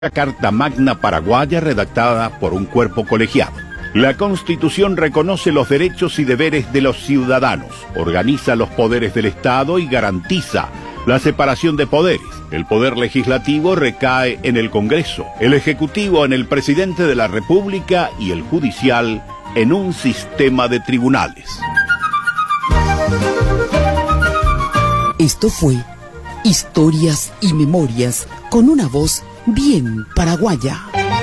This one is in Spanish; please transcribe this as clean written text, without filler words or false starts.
La Carta Magna Paraguaya redactada por un cuerpo colegiado. La Constitución reconoce los derechos y deberes de los ciudadanos, organiza los poderes del Estado y garantiza la separación de poderes. El poder legislativo recae en el Congreso, el Ejecutivo en el Presidente de la República y el Judicial en un sistema de tribunales. Esto fue Historias y Memorias con una voz bien paraguaya.